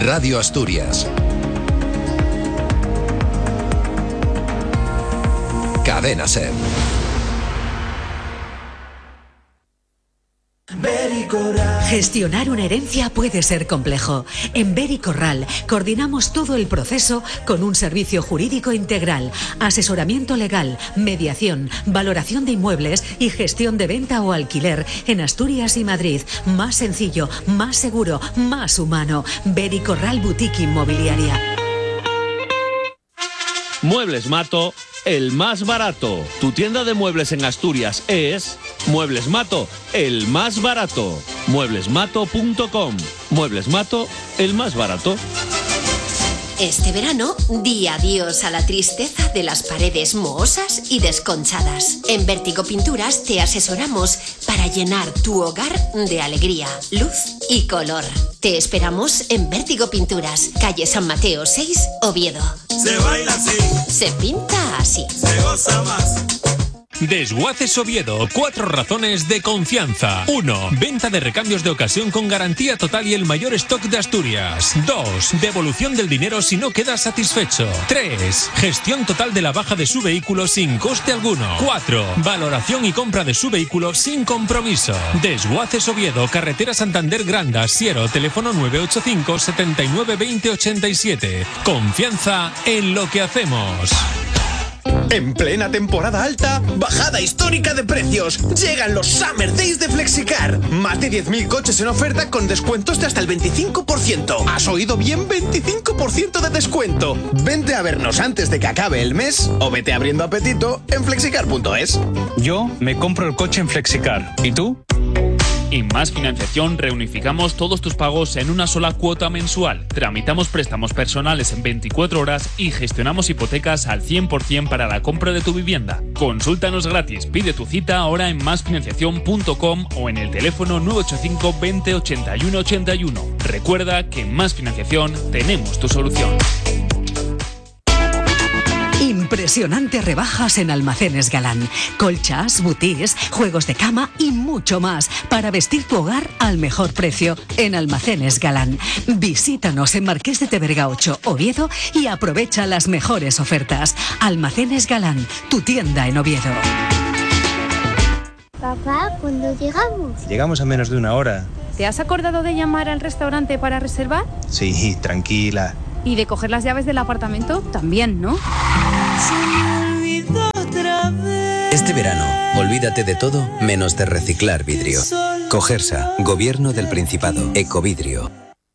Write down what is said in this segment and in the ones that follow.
Radio Asturias. Cadena SER. Gestionar una herencia puede ser complejo. En Bericorral coordinamos todo el proceso con un servicio jurídico integral, asesoramiento legal, mediación, valoración de inmuebles y gestión de venta o alquiler en Asturias y Madrid. Más sencillo, más seguro, más humano. Bericorral Boutique Inmobiliaria. Muebles Mato, el más barato. Tu tienda de muebles en Asturias es Muebles Mato, el más barato. Mueblesmato.com. Muebles Mato, el más barato. Este verano, di adiós a la tristeza de las paredes mohosas y desconchadas. En Vértigo Pinturas te asesoramos para llenar tu hogar de alegría, luz y color. Te esperamos en Vértigo Pinturas, calle San Mateo 6, Oviedo. Se baila así. Se pinta así. Se goza más. Desguaces Oviedo, 4 razones de confianza. 1. Venta de recambios de ocasión con garantía total y el mayor stock de Asturias. 2. Devolución del dinero si no quedas satisfecho. 3. Gestión total de la baja de su vehículo sin coste alguno. 4. Valoración y compra de su vehículo sin compromiso. Desguaces Oviedo, carretera Santander Granda, Siero, teléfono 985 79 20 87. Confianza en lo que hacemos. En plena temporada alta, bajada histórica de precios. Llegan los Summer Days de Flexicar. Más de 10.000 coches en oferta con descuentos de hasta el 25%. ¿Has oído bien? 25% de descuento. Vente a vernos antes de que acabe el mes o vete abriendo apetito en flexicar.es. Yo me compro el coche en Flexicar. ¿Y tú? En Más Financiación reunificamos todos tus pagos en una sola cuota mensual. Tramitamos préstamos personales en 24 horas y gestionamos hipotecas al 100% para la compra de tu vivienda. Consúltanos gratis, pide tu cita ahora en masfinanciación.com o en el teléfono 985 20 81 81. Recuerda que en Más Financiación tenemos tu solución. Impresionantes rebajas en Almacenes Galán. Colchas, butís, juegos de cama y mucho más para vestir tu hogar al mejor precio en Almacenes Galán. Visítanos en Marqués de Teverga 8, Oviedo, y aprovecha las mejores ofertas. Almacenes Galán, tu tienda en Oviedo. Papá, ¿cuándo llegamos? Llegamos a menos de una hora. ¿Te has acordado de llamar al restaurante para reservar? Sí, tranquila. ¿Y de coger las llaves del apartamento? También, ¿no? Este verano, olvídate de todo menos de reciclar vidrio. Cogersa, Gobierno del Principado, Ecovidrio.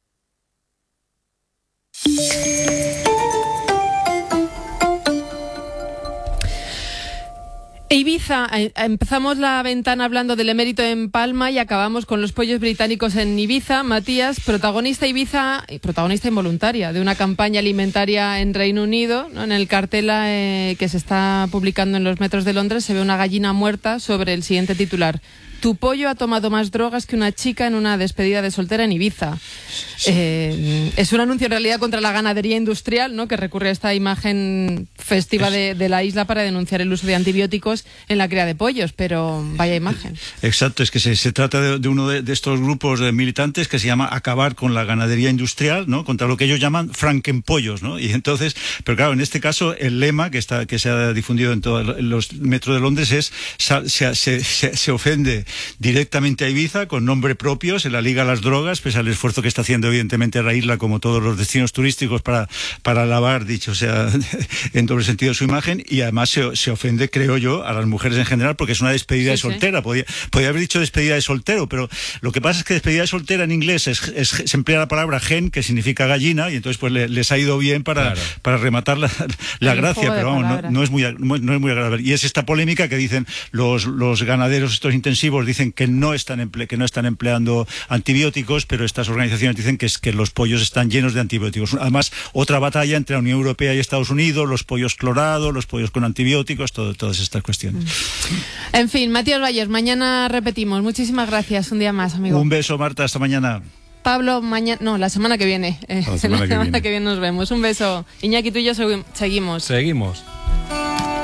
Ibiza, empezamos la ventana hablando del emérito en Palma y acabamos con los pollos británicos en Ibiza. Matías, protagonista Ibiza, protagonista involuntaria de una campaña alimentaria en Reino Unido, ¿no? En el cartel que se está publicando en los metros de Londres se ve una gallina muerta sobre el siguiente titular: tu pollo ha tomado más drogas que una chica en una despedida de soltera en Ibiza. Es un anuncio en realidad contra la ganadería industrial, ¿no? Que recurre a esta imagen festiva de la isla para denunciar el uso de antibióticos en la cría de pollos, pero vaya imagen. Exacto, es que se trata de uno de estos grupos de militantes que se llama Acabar con la ganadería industrial, ¿no? Contra lo que ellos llaman frankenpollos, ¿no? Y entonces, pero claro, en este caso el lema que se ha difundido en todos los metros de Londres es se ofende directamente a Ibiza con nombre propio, se la liga a las drogas, pese al esfuerzo que está haciendo evidentemente la isla, como todos los destinos turísticos, para lavar, dicho sea en doble sentido, su imagen, y además se ofende, creo yo, a las mujeres en general, porque es una despedida de soltera. Podía haber dicho despedida de soltero, pero lo que pasa es que despedida de soltera en inglés se emplea la palabra hen, que significa gallina, y entonces pues les ha ido bien para rematar la gracia, pero vamos, no es muy agradable. Y es esta polémica que dicen los ganaderos estos intensivos, dicen que no están empleando antibióticos, pero estas organizaciones dicen que los pollos están llenos de antibióticos. Además, otra batalla entre la Unión Europea y Estados Unidos, los pollos clorados, los pollos con antibióticos, todas estas cuestiones. En fin, Matías Valles, mañana repetimos. Muchísimas gracias, un día más, amigo. Un beso, Marta, hasta mañana. Pablo, la semana que viene. La semana que viene nos vemos. Un beso. Iñaki, tú y yo seguimos. Seguimos.